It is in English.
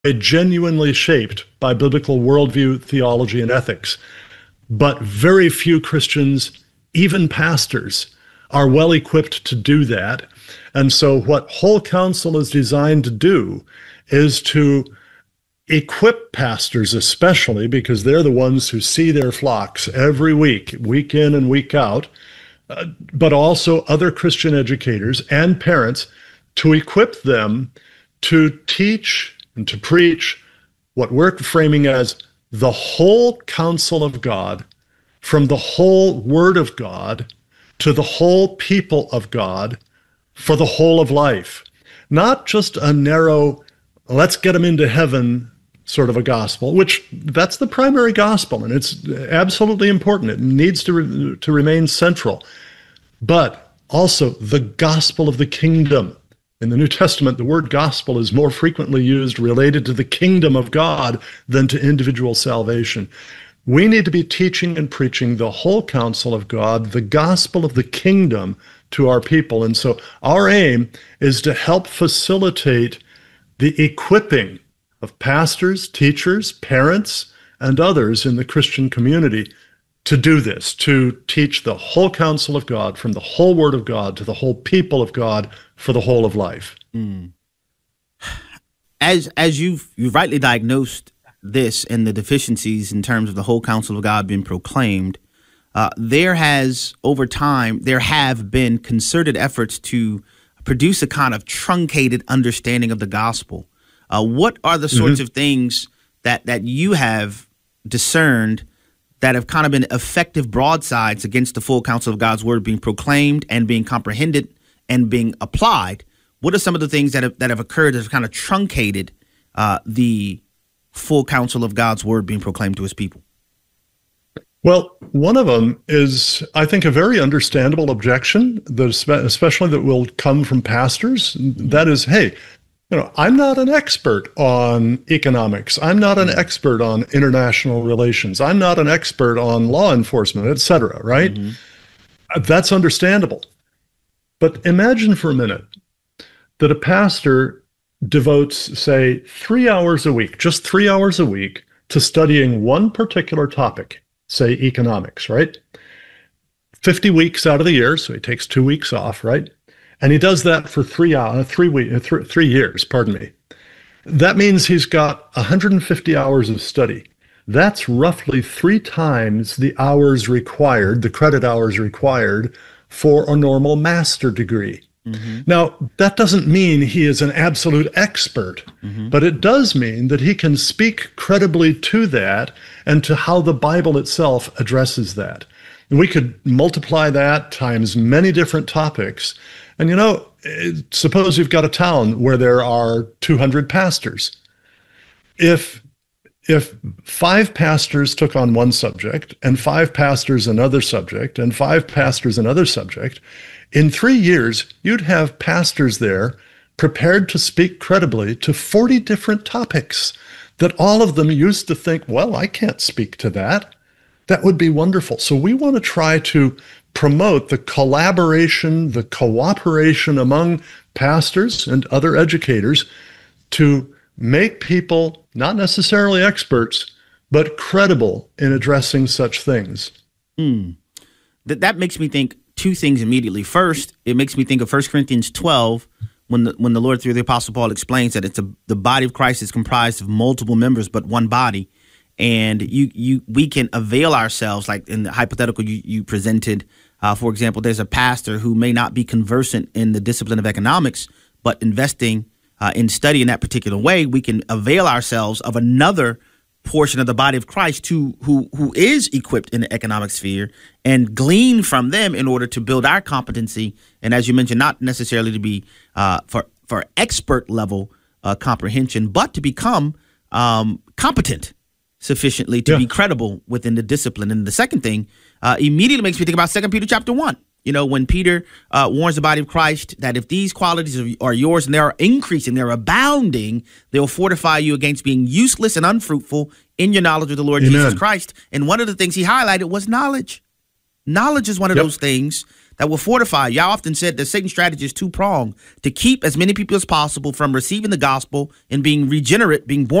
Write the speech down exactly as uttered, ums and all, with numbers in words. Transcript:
genuinely shaped by biblical worldview, theology, and ethics. But very few Christians, even pastors, are well equipped to do that. And so what Whole Counsel is designed to do is to equip pastors, especially because they're the ones who see their flocks every week, week in and week out, uh, but also other Christian educators and parents, to equip them to teach and to preach what we're framing as the whole counsel of God, from the whole Word of God to the whole people of God for the whole of life. Not just a narrow, let's get them into heaven sort of a gospel, which that's the primary gospel, and it's absolutely important. It needs to, re- to remain central. But also the gospel of the kingdom. In the New Testament, the word gospel is more frequently used related to the kingdom of God than to individual salvation. We need to be teaching and preaching the whole counsel of God, the gospel of the kingdom, to our people. And so our aim is to help facilitate the equipping of pastors, teachers, parents, and others in the Christian community to do this, to teach the whole counsel of God, from the whole Word of God to the whole people of God for the whole of life. Mm. As as you've you've rightly diagnosed this and the deficiencies in terms of the whole counsel of God being proclaimed, uh, there has, over time, there have been concerted efforts to produce a kind of truncated understanding of the gospel. Uh, what are the sorts mm-hmm. of things that that you have discerned that have kind of been effective broadsides against the full counsel of God's word being proclaimed and being comprehended and being applied? What are some of the things that have, that have occurred that have kind of truncated uh, the full counsel of God's word being proclaimed to his people? Well, one of them is, I think, a very understandable objection, that especially that will come from pastors. That is, hey, you know, I'm not an expert on economics. I'm not an expert on international relations. I'm not an expert on law enforcement, et cetera, right? Mm-hmm. That's understandable. But imagine for a minute that a pastor devotes, say, three hours a week, just three hours a week, to studying one particular topic, say economics, right? fifty weeks out of the year, so he takes two weeks off, right? And he does that for three hours, three weeks, th- three years, pardon me. That means he's got one hundred fifty hours of study. That's roughly three times the hours required, the credit hours required for a normal master degree. Mm-hmm. Now, that doesn't mean he is an absolute expert, mm-hmm. but it does mean that he can speak credibly to that and to how the Bible itself addresses that. And we could multiply that times many different topics. And, you know, suppose you've got a town where there are two hundred pastors. If if five pastors took on one subject and five pastors another subject and five pastors another subject, in three years, you'd have pastors there prepared to speak credibly to forty different topics that all of them used to think, well, I can't speak to that. That would be wonderful. So we want to try to promote the collaboration, the cooperation among pastors and other educators to make people not necessarily experts, but credible in addressing such things. Mm. That that makes me think two things immediately. First, it makes me think of First Corinthians twelve, when the when the Lord through the Apostle Paul explains that it's a, the body of Christ is comprised of multiple members, but one body. And you you we can avail ourselves, like in the hypothetical you, you presented, uh, for example, there's a pastor who may not be conversant in the discipline of economics, but investing uh, in study in that particular way, we can avail ourselves of another portion of the body of Christ who, who, who is equipped in the economic sphere and glean from them in order to build our competency. And as you mentioned, not necessarily to be uh, for, for expert level uh, comprehension, but to become um, competent sufficiently to yeah. be credible within the discipline. And the second thing uh, immediately makes me think about Second Peter chapter one. You know, when Peter uh, warns the body of Christ that if these qualities are, are yours and they're increasing, they're abounding, they'll fortify you against being useless and unfruitful in your knowledge of the Lord Amen. Jesus Christ. And one of the things he highlighted was knowledge. Knowledge is one of yep. those things that will fortify. Y'all often said that Satan's strategy is two-pronged: to keep as many people as possible from receiving the gospel and being regenerate, being born